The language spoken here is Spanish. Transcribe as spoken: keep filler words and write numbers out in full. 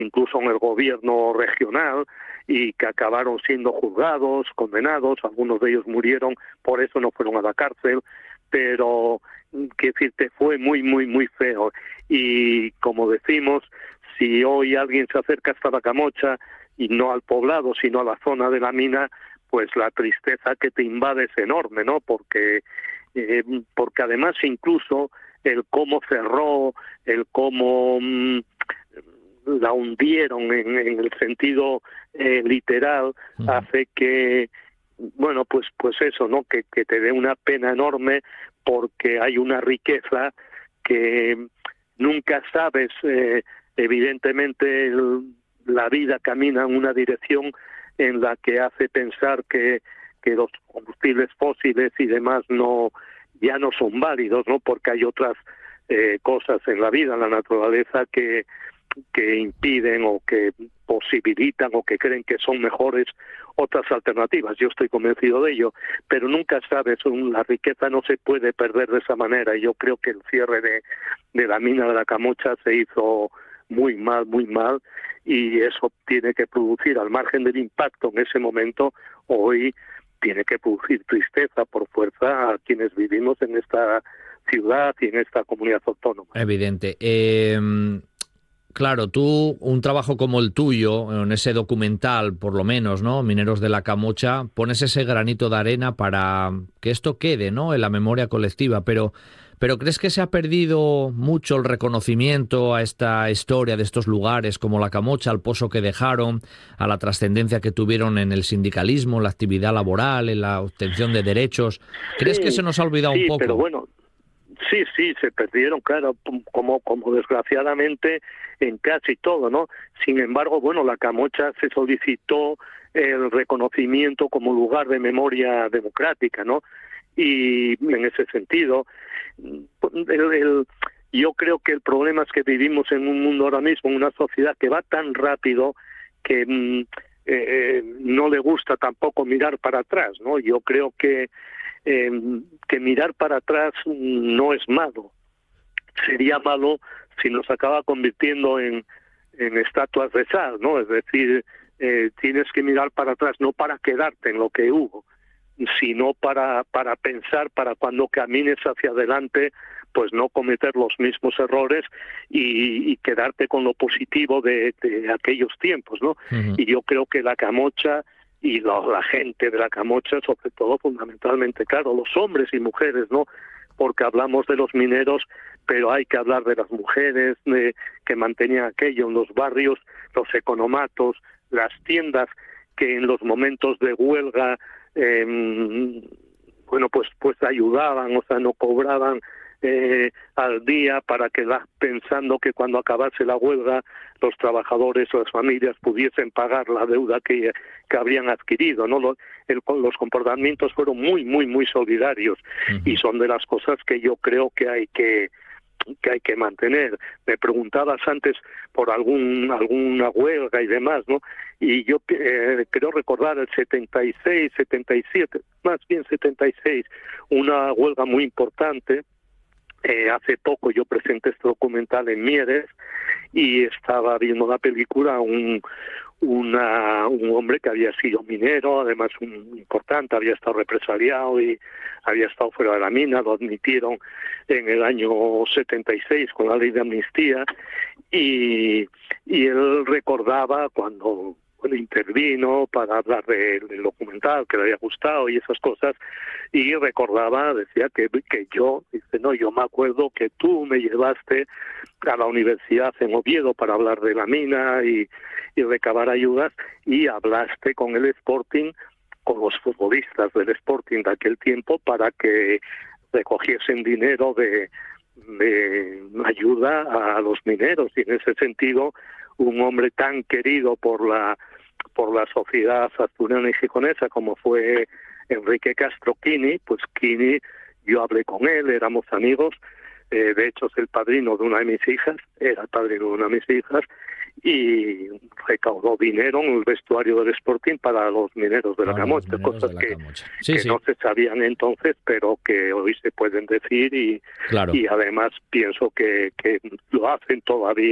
incluso en el gobierno regional, y que acabaron siendo juzgados, condenados, algunos de ellos murieron, por eso no fueron a la cárcel, pero que decirte, fue muy, muy, muy feo. Y como decimos, si hoy alguien se acerca hasta la Camocha, y no al poblado, sino a la zona de la mina, pues la tristeza que te invade es enorme, ¿no? Porque, eh, porque además incluso el cómo cerró, el cómo mmm, la hundieron en, en el sentido eh, literal, uh-huh. hace que, bueno, pues pues eso, ¿no? Que, que te dé una pena enorme, porque hay una riqueza que nunca sabes, eh, evidentemente el, la vida camina en una dirección en la que hace pensar que, que los combustibles fósiles y demás no ya no son válidos, ¿no? Porque hay otras eh, cosas en la vida, en la naturaleza, que que impiden o que posibilitan o que creen que son mejores otras alternativas. Yo estoy convencido de ello, pero nunca sabes, la riqueza no se puede perder de esa manera, y yo creo que el cierre de, de la mina de la Camocha se hizo muy mal, muy mal, y eso tiene que producir, al margen del impacto en ese momento, hoy tiene que producir tristeza por fuerza a quienes vivimos en esta ciudad y en esta comunidad autónoma. Evidente. Eh... Claro, tú, un trabajo como el tuyo, en ese documental, por lo menos, ¿no? Mineros de la Camocha, pones ese granito de arena para que esto quede, ¿no? En la memoria colectiva, pero, pero ¿crees que se ha perdido mucho el reconocimiento a esta historia de estos lugares como la Camocha, al pozo que dejaron, a la trascendencia que tuvieron en el sindicalismo, en la actividad laboral, en la obtención de derechos? ¿Crees sí, que se nos ha olvidado sí, un poco? Pero bueno, sí, sí, se perdieron, claro, como, como desgraciadamente en casi todo, ¿no? Sin embargo, bueno, la Camocha se solicitó el reconocimiento como lugar de memoria democrática, ¿no? Y en ese sentido, el, el, yo creo que el problema es que vivimos en un mundo ahora mismo, en una sociedad que va tan rápido que mm, eh, no le gusta tampoco mirar para atrás, ¿no? Yo creo que Eh, que mirar para atrás no es malo. Sería malo si nos acaba convirtiendo en, en estatuas de sal, ¿no? Es decir, eh, tienes que mirar para atrás no para quedarte en lo que hubo, sino para, para pensar, para cuando camines hacia adelante, pues no cometer los mismos errores y, y quedarte con lo positivo de, de aquellos tiempos, ¿no? Uh-huh. Y yo creo que la Camocha y la, la gente de la Camocha, sobre todo fundamentalmente, claro, los hombres y mujeres, ¿no? Porque hablamos de los mineros, pero hay que hablar de las mujeres de, que mantenían aquello en los barrios, los economatos, las tiendas que en los momentos de huelga, eh, bueno, pues pues ayudaban, o sea, no cobraban Eh, al día para que la, pensando que cuando acabase la huelga los trabajadores o las familias pudiesen pagar la deuda que, que habrían adquirido, ¿no? Los, el, los comportamientos fueron muy, muy, muy solidarios. Uh-huh. Y son de las cosas que yo creo que hay que que hay que mantener. Me preguntabas antes por algún alguna huelga y demás, ¿no? Y yo eh, creo recordar el setenta y seis, setenta y siete, más bien setenta y seis, una huelga muy importante. Eh, hace poco yo presenté este documental en Mieres y estaba viendo la película un, una, un hombre que había sido minero, además un importante, había estado represaliado y había estado fuera de la mina, lo admitieron en el año setenta y seis con la ley de amnistía, y, y él recordaba cuando bueno, intervino para hablar de, del documental que le había gustado y esas cosas, y recordaba, decía que, que yo, dice, no, yo me acuerdo que tú me llevaste a la universidad en Oviedo para hablar de la mina y, y recabar ayudas, y hablaste con el Sporting, con los futbolistas del Sporting de aquel tiempo, para que recogiesen dinero de, de ayuda a los mineros, y en ese sentido un hombre tan querido por la por la sociedad asturiana y gijonesa como fue Enrique Castro Quini, pues Quini, yo hablé con él, éramos amigos, eh, de hecho es el padrino de una de mis hijas, era el padrino de una de mis hijas, y recaudó dinero en el vestuario del Sporting para los mineros de la Camocha, cosas que, sí, que sí. no se sabían entonces, pero que hoy se pueden decir, y, claro. y además pienso que, que lo hacen todavía